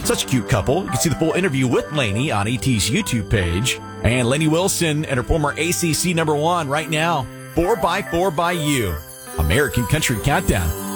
Such a cute couple. You can see the full interview with Lainey on ET's YouTube page. And Lainey Wilson and her former ACC #1 right now. 4x4 by You. American Country Countdown.